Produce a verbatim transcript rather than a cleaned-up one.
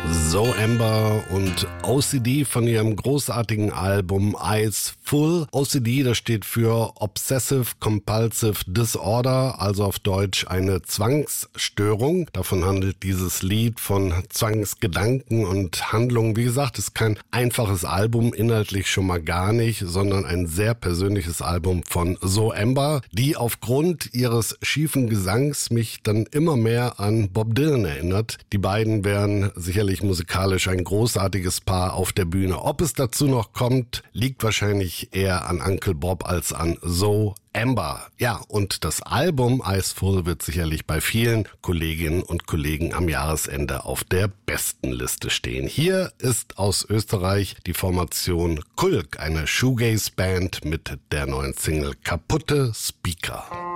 So Amber und O C D von ihrem großartigen Album Eyes Full. O C D, das steht für Obsessive Compulsive Disorder, also auf Deutsch eine Zwangsstörung. Davon handelt dieses Lied, von Zwangsgedanken und Handlungen. Wie gesagt, ist kein einfaches Album, inhaltlich schon mal gar nicht, sondern ein sehr persönliches Album von So Amber, die aufgrund ihres schiefen Gesangs mich dann immer mehr an Bob Dylan erinnert. Die beiden wären sicherlich musikalisch ein großartiges Paar auf der Bühne. Ob es dazu noch kommt, liegt wahrscheinlich eher an Uncle Bob als an So Amber. Ja, und das Album Eyes Full wird sicherlich bei vielen Kolleginnen und Kollegen am Jahresende auf der besten Liste stehen. Hier ist aus Österreich die Formation Kulk, eine Shoegaze-Band mit der neuen Single Kaputte Speaker.